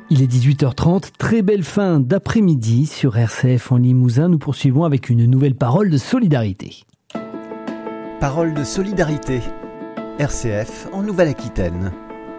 Il est 18h30, très belle fin d'après-midi sur RCF en Limousin. Nous poursuivons avec une nouvelle parole de solidarité. Parole de solidarité, RCF en Nouvelle-Aquitaine.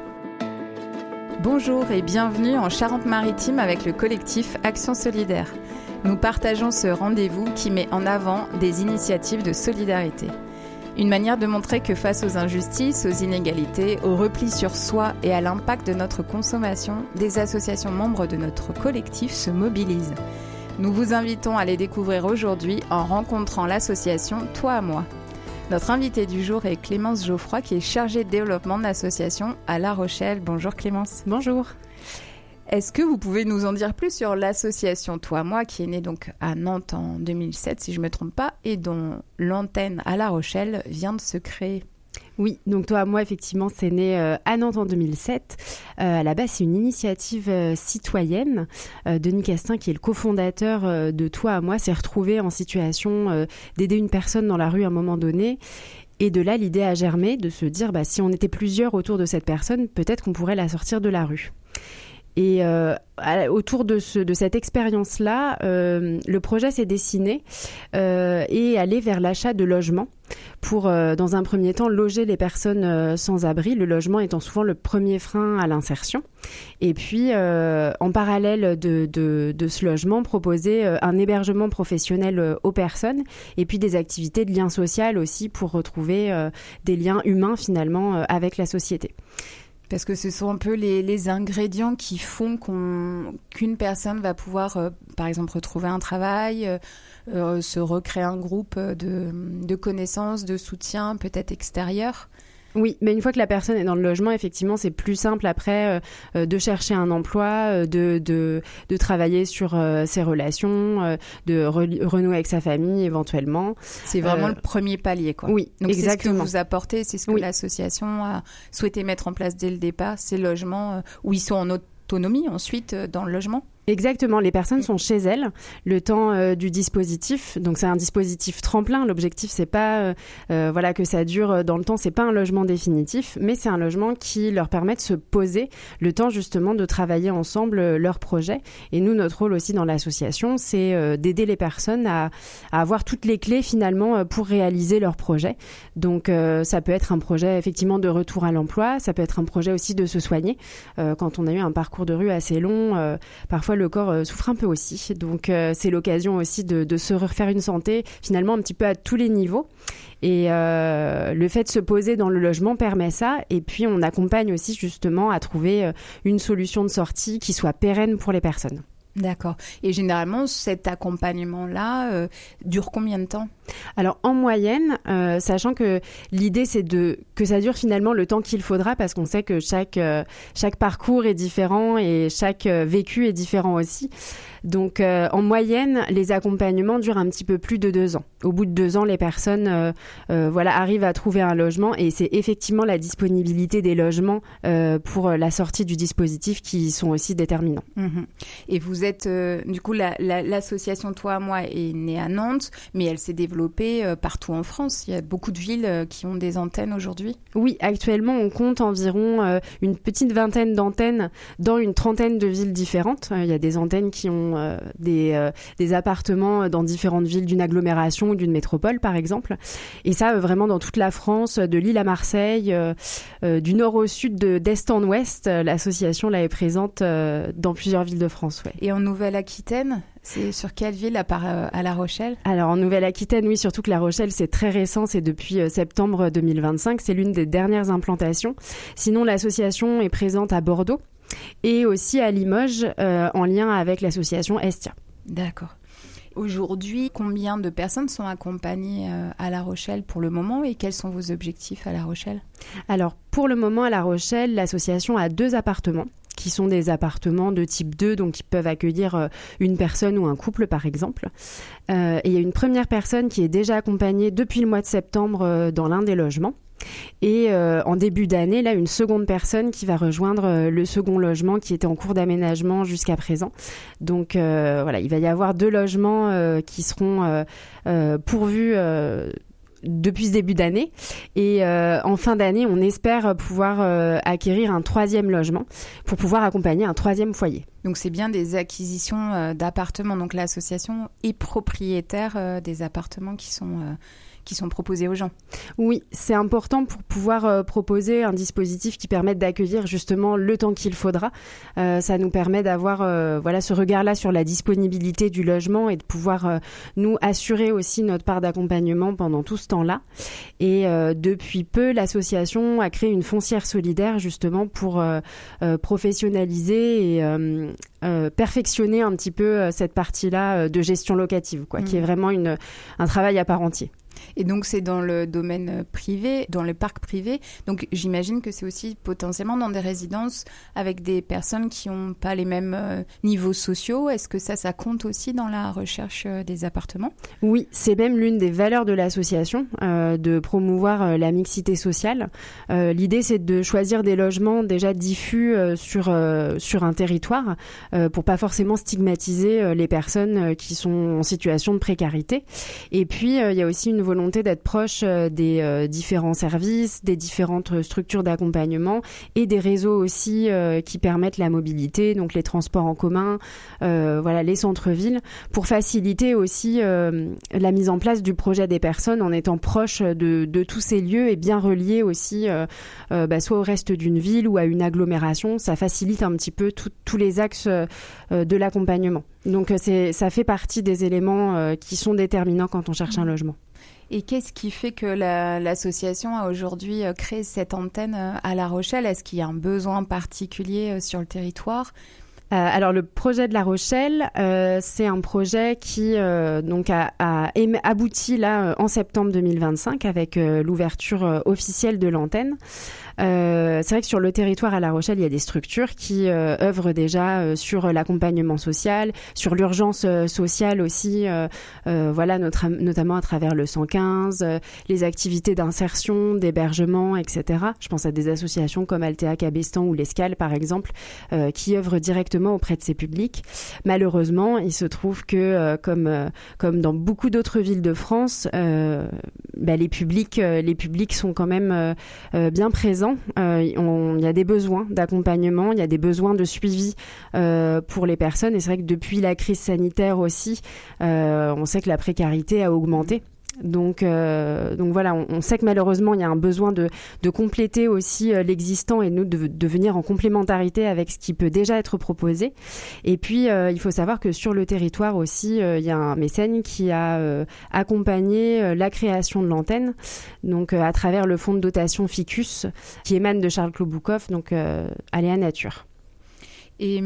Bonjour et bienvenue en Charente-Maritime avec le collectif Action Solidaire. Nous partageons ce rendez-vous qui met en avant des initiatives de solidarité. Une manière de montrer que face aux injustices, aux inégalités, au repli sur soi et à l'impact de notre consommation, des associations membres de notre collectif se mobilisent. Nous vous invitons à les découvrir aujourd'hui en rencontrant l'association Toi à moi. Notre invitée du jour est Clémence Geoffroy qui est chargée de développement de l'association à La Rochelle. Bonjour Clémence. Bonjour. Est-ce que vous pouvez nous en dire plus sur l'association Toi à moi qui est née donc à Nantes en 2007 si je ne me trompe pas et dont l'antenne à La Rochelle vient de se créer? Oui, donc Toi à moi, effectivement, c'est né à Nantes en 2007. À la base, c'est une initiative citoyenne. Denis Castin, qui est le cofondateur de Toi à moi, s'est retrouvé en situation d'aider une personne dans la rue à un moment donné. Et de là, l'idée a germé de se dire, si on était plusieurs autour de cette personne, peut-être qu'on pourrait la sortir de la rue. Et autour de cette expérience-là, le projet s'est dessiné et allé vers l'achat de logements pour, dans un premier temps, loger les personnes sans abri, le logement étant souvent le premier frein à l'insertion. Et puis, en parallèle de ce logement, proposer un hébergement professionnel aux personnes et puis des activités de lien social aussi pour retrouver des liens humains finalement avec la société. Parce que ce sont un peu les ingrédients qui font qu'une personne va pouvoir, par exemple, retrouver un travail, se recréer un groupe de connaissances, de soutien, peut-être extérieur. Oui, mais une fois que la personne est dans le logement, effectivement, c'est plus simple après de chercher un emploi, de travailler sur ses relations, de renouer avec sa famille éventuellement. C'est vraiment le premier palier, quoi. Oui, donc exactement. C'est ce que vous apportez, c'est ce que l'association a souhaité mettre en place dès le départ, ces logements où ils sont en autonomie ensuite dans le logement. Exactement, les personnes sont chez elles le temps du dispositif. Donc c'est un dispositif tremplin. L'objectif c'est pas que ça dure dans le temps, c'est pas un logement définitif, mais c'est un logement qui leur permet de se poser le temps justement de travailler ensemble leur projet. Et nous, notre rôle aussi dans l'association, c'est d'aider les personnes à avoir toutes les clés finalement pour réaliser leur projet. Donc ça peut être un projet effectivement de retour à l'emploi, ça peut être un projet aussi de se soigner. Quand on a eu un parcours de rue assez long, parfois le corps souffre un peu aussi. Donc, c'est l'occasion aussi de se refaire une santé, finalement, un petit peu à tous les niveaux. Et le fait de se poser dans le logement permet ça. Et puis, on accompagne aussi, justement, à trouver une solution de sortie qui soit pérenne pour les personnes. D'accord. Et généralement, cet accompagnement-là dure combien de temps ? Alors, en moyenne, sachant que l'idée, c'est que ça dure finalement le temps qu'il faudra, parce qu'on sait que chaque parcours est différent et chaque vécu est différent aussi. Donc, en moyenne, les accompagnements durent un petit peu plus de 2 ans. Au bout de 2 ans, les personnes arrivent à trouver un logement et c'est effectivement la disponibilité des logements pour la sortie du dispositif qui sont aussi déterminants. Mmh. Et vous êtes, du coup, l'association Toi à moi est née à Nantes, mais elle s'est développée partout en France. Il y a beaucoup de villes qui ont des antennes aujourd'hui. Oui, actuellement, on compte environ une petite vingtaine d'antennes dans une trentaine de villes différentes. Il y a des antennes qui ont des appartements dans différentes villes d'une agglomération ou d'une métropole, par exemple. Et ça, vraiment dans toute la France, de Lille à Marseille, du nord au sud, d'est en ouest, l'association là est présente dans plusieurs villes de France. Ouais. Et en Nouvelle-Aquitaine, c'est sur quelle ville à part à La Rochelle ? Alors en Nouvelle-Aquitaine, oui, surtout que La Rochelle, c'est très récent, c'est depuis septembre 2025, c'est l'une des dernières implantations. Sinon, l'association est présente à Bordeaux et aussi à Limoges, en lien avec l'association Estia. D'accord. Aujourd'hui, combien de personnes sont accompagnées à La Rochelle pour le moment et quels sont vos objectifs à La Rochelle ? Alors, pour le moment, à La Rochelle, l'association a 2 appartements qui sont des appartements de type 2, donc qui peuvent accueillir une personne ou un couple, par exemple. Et il y a une première personne qui est déjà accompagnée depuis le mois de septembre dans l'un des logements. Et en début d'année, là, une seconde personne qui va rejoindre le second logement qui était en cours d'aménagement jusqu'à présent. Donc il va y avoir 2 logements qui seront pourvus depuis ce début d'année. Et en fin d'année, on espère pouvoir acquérir un 3e logement pour pouvoir accompagner un 3e foyer. Donc c'est bien des acquisitions d'appartements. Donc l'association est propriétaire des appartements qui sont proposés aux gens. Oui, c'est important pour pouvoir proposer un dispositif qui permette d'accueillir justement le temps qu'il faudra. Ça nous permet d'avoir ce regard-là sur la disponibilité du logement et de pouvoir nous assurer aussi notre part d'accompagnement pendant tout ce temps-là. Et depuis peu, l'association a créé une foncière solidaire justement pour professionnaliser et perfectionner un petit peu cette partie-là de gestion locative, qui est vraiment un travail à part entier. Et donc, c'est dans le domaine privé, dans le parc privé. Donc, j'imagine que c'est aussi potentiellement dans des résidences avec des personnes qui n'ont pas les mêmes niveaux sociaux. Est-ce que ça compte aussi dans la recherche des appartements ? Oui, c'est même l'une des valeurs de l'association, de promouvoir la mixité sociale. L'idée, c'est de choisir des logements déjà diffus sur un territoire pour pas forcément stigmatiser les personnes qui sont en situation de précarité. Et puis, il y a aussi une volonté d'être proche des différents services, des différentes structures d'accompagnement et des réseaux aussi qui permettent la mobilité, donc les transports en commun, les centres-villes, pour faciliter aussi la mise en place du projet des personnes en étant proche de tous ces lieux et bien reliés aussi soit au reste d'une ville ou à une agglomération. Ça facilite un petit peu tous les axes de l'accompagnement. Donc ça fait partie des éléments qui sont déterminants quand on cherche un logement. Et qu'est-ce qui fait que l'association a aujourd'hui créé cette antenne à La Rochelle ? Est-ce qu'il y a un besoin particulier sur le territoire ? Alors le projet de La Rochelle, c'est un projet qui a abouti là en septembre 2025 avec l'ouverture officielle de l'antenne. C'est vrai que sur le territoire à La Rochelle, il y a des structures qui œuvrent déjà sur l'accompagnement social, sur l'urgence sociale aussi, notamment à travers le 115, les activités d'insertion, d'hébergement, etc. Je pense à des associations comme Altea Cabestan ou l'Escale, par exemple, qui œuvrent directement auprès de ces publics. Malheureusement, il se trouve que, comme dans beaucoup d'autres villes de France, les publics sont quand même bien présents. Il y a des besoins d'accompagnement, il y a des besoins de suivi pour les personnes. Et c'est vrai que depuis la crise sanitaire aussi, on sait que la précarité a augmenté. Donc voilà, on sait que malheureusement il y a un besoin de compléter aussi l'existant et nous de venir en complémentarité avec ce qui peut déjà être proposé. Et puis il faut savoir que sur le territoire aussi il y a un mécène qui a accompagné la création de l'antenne, donc à travers le fonds de dotation Ficus qui émane de Charles Kloboukov, donc Aléa Nature. Et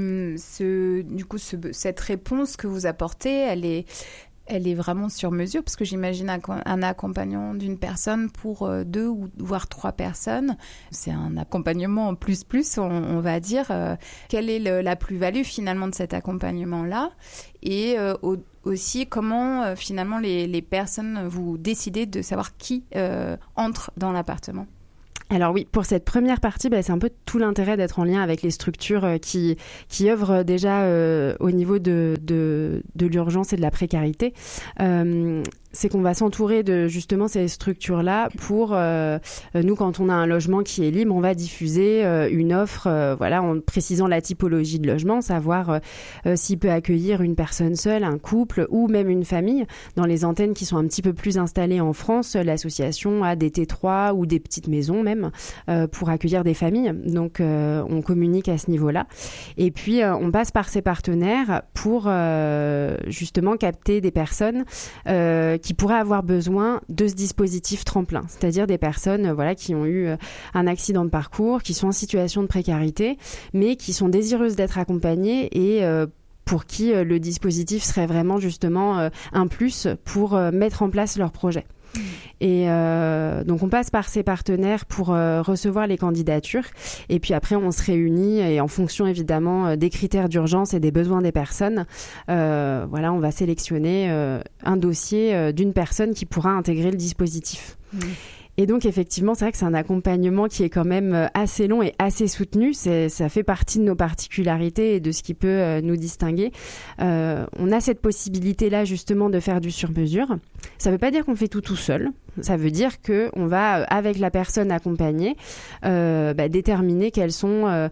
cette réponse que vous apportez, elle est vraiment sur mesure, parce que j'imagine un accompagnement d'une personne pour 2 ou voire 3 personnes. C'est un accompagnement plus, on va dire. Quelle est la plus-value finalement de cet accompagnement-là ? Et aussi, comment finalement les personnes, vous décidez de savoir qui entre dans l'appartement ? Alors oui, pour cette première partie, c'est un peu tout l'intérêt d'être en lien avec les structures qui œuvrent déjà au niveau de l'urgence et de la précarité. C'est qu'on va s'entourer de justement ces structures-là pour, nous, quand on a un logement qui est libre, on va diffuser une offre, en précisant la typologie de logement, savoir s'il peut accueillir une personne seule, un couple ou même une famille. Dans les antennes qui sont un petit peu plus installées en France, l'association a des T3 ou des petites maisons même pour accueillir des familles. Donc, on communique à ce niveau-là. Et puis, on passe par ses partenaires pour justement capter des personnes qui pourraient avoir besoin de ce dispositif tremplin, c'est-à-dire des personnes qui ont eu un accident de parcours, qui sont en situation de précarité, mais qui sont désireuses d'être accompagnées et pour qui le dispositif serait vraiment justement un plus pour mettre en place leur projet. Et donc on passe par ces partenaires pour recevoir les candidatures et puis après on se réunit et en fonction évidemment des critères d'urgence et des besoins des personnes, on va sélectionner un dossier d'une personne qui pourra intégrer le dispositif. Et donc, effectivement, c'est vrai que c'est un accompagnement qui est quand même assez long et assez soutenu. Ça fait partie de nos particularités et de ce qui peut nous distinguer. On a cette possibilité-là, justement, de faire du sur-mesure. Ça ne veut pas dire qu'on fait tout seul. Ça veut dire qu'on va, avec la personne accompagnée, déterminer quels sont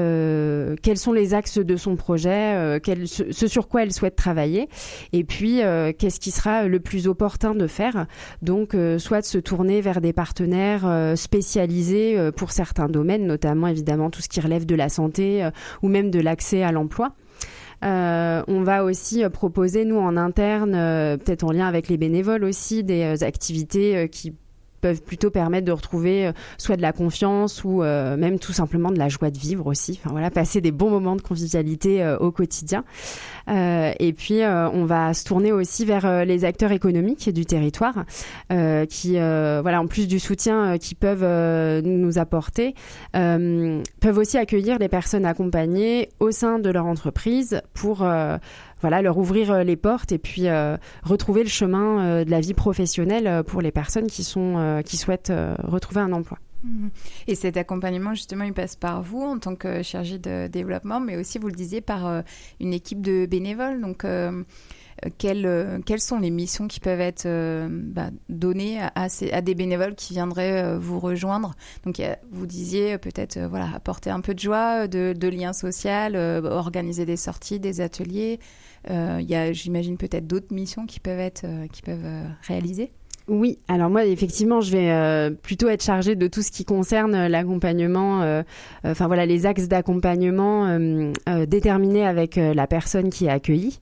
les axes de son projet, ce sur quoi elle souhaite travailler, et puis qu'est-ce qui sera le plus opportun de faire. Donc, soit de se tourner vers des partenaires spécialisés pour certains domaines, notamment évidemment tout ce qui relève de la santé ou même de l'accès à l'emploi. On va aussi proposer, nous, en interne, peut-être en lien avec les bénévoles aussi, des activités qui peuvent plutôt permettre de retrouver soit de la confiance ou même tout simplement de la joie de vivre aussi. Enfin voilà, passer des bons moments de convivialité au quotidien. Et puis on va se tourner aussi vers les acteurs économiques du territoire qui, en plus du soutien qu'ils peuvent nous apporter, peuvent aussi accueillir les personnes accompagnées au sein de leur entreprise pour leur ouvrir les portes et puis retrouver le chemin de la vie professionnelle pour les personnes qui souhaitent retrouver un emploi. Et cet accompagnement, justement, il passe par vous en tant que chargé de développement, mais aussi, vous le disiez, par une équipe de bénévoles. Donc, quelles sont les missions qui peuvent être données à des bénévoles qui viendraient vous rejoindre? Donc, vous disiez peut-être apporter un peu de joie, de lien social, organiser des sorties, des ateliers. Il y a, j'imagine, peut-être d'autres missions qui peuvent réaliser. Oui, alors moi, effectivement, je vais plutôt être chargée de tout ce qui concerne l'accompagnement, les axes d'accompagnement déterminés avec la personne qui est accueillie.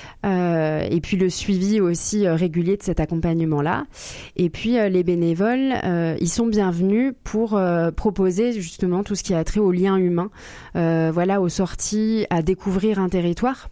Et puis le suivi aussi régulier de cet accompagnement-là. Et puis les bénévoles, ils sont bienvenus pour proposer justement tout ce qui a trait au lien humain, aux sorties, à découvrir un territoire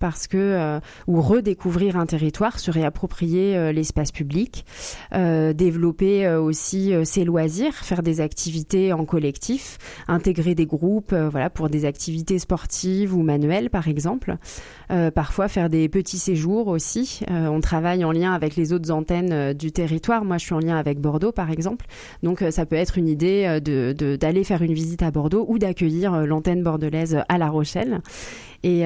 ou redécouvrir un territoire, se réapproprier l'espace public, développer aussi ses loisirs, faire des activités en collectif, intégrer des groupes, pour des activités sportives ou manuelles par exemple. Parfois faire des petits séjours aussi. On travaille en lien avec les autres antennes du territoire. Moi, je suis en lien avec Bordeaux, par exemple. Donc, ça peut être une idée d'aller faire une visite à Bordeaux ou d'accueillir l'antenne bordelaise à La Rochelle. Et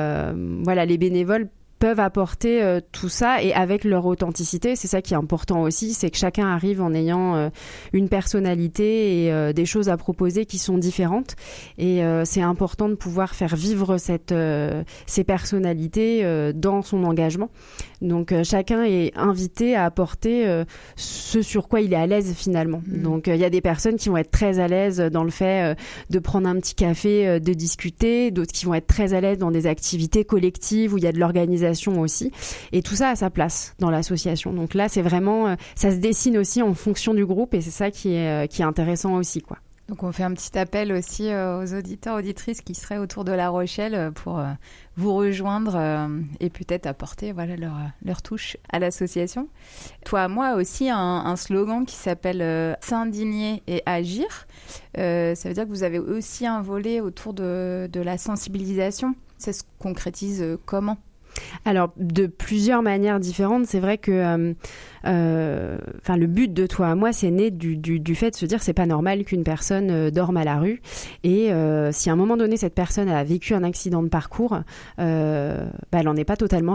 les bénévoles peuvent apporter tout ça et avec leur authenticité. C'est ça qui est important aussi, c'est que chacun arrive en ayant une personnalité et des choses à proposer qui sont différentes. Et c'est important de pouvoir faire vivre ces personnalités dans son engagement. Donc chacun est invité à apporter ce sur quoi il est à l'aise finalement. Donc il y a des personnes qui vont être très à l'aise dans le fait de prendre un petit café, de discuter, d'autres qui vont être très à l'aise dans des activités collectives où il y a de l'organisation aussi. Et tout ça a sa place dans l'association. Donc là, c'est vraiment, ça se dessine aussi en fonction du groupe et c'est ça qui est intéressant aussi, quoi. Donc on fait un petit appel aussi aux auditeurs, auditrices qui seraient autour de La Rochelle pour vous rejoindre et peut-être apporter leur touche à l'association. Toi à moi aussi un slogan qui s'appelle s'indigner et agir. Ça veut dire que vous avez aussi un volet autour de la sensibilisation. Ça se concrétise comment ? Alors, de plusieurs manières différentes, c'est vrai que le but de Toi à moi, c'est né du fait de se dire c'est pas normal qu'une personne dorme à la rue. Et si à un moment donné, cette personne a vécu un accident de parcours, elle en est pas totalement